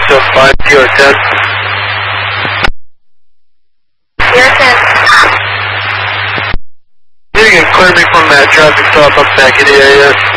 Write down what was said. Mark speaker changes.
Speaker 1: 605 PR10.
Speaker 2: PR10.
Speaker 1: You can clear me from that traffic stop. I'm back in the area.